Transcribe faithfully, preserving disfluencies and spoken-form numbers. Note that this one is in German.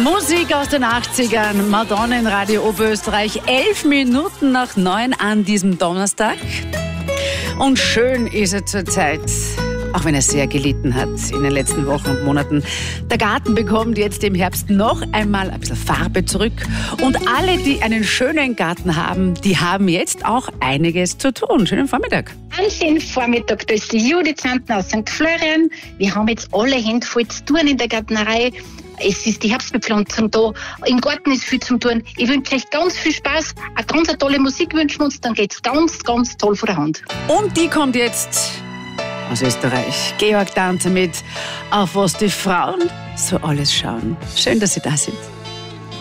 Musik aus den achtzigern, Madonna in Radio Oberösterreich, elf Minuten nach neun an diesem Donnerstag. Und schön ist er zurzeit, auch wenn er sehr gelitten hat in den letzten Wochen und Monaten. Der Garten bekommt jetzt im Herbst noch einmal ein bisschen Farbe zurück. Und alle, die einen schönen Garten haben, die haben jetzt auch einiges zu tun. Schönen Vormittag. Einen schönen Vormittag, da ist die Judith Santen aus Sankt Florian. Wir haben jetzt alle Hände voll zu tun in der Gärtnerei. Es ist die Herbstbepflanzung da. Im Garten ist viel zum tun. Ich wünsche euch ganz viel Spaß. Eine ganz tolle Musik wünschen wir uns. Dann geht's ganz, ganz toll von der Hand. Und die kommt jetzt aus Österreich. Georg Danzer mit Auf was die Frauen so alles schauen. Schön, dass Sie da sind.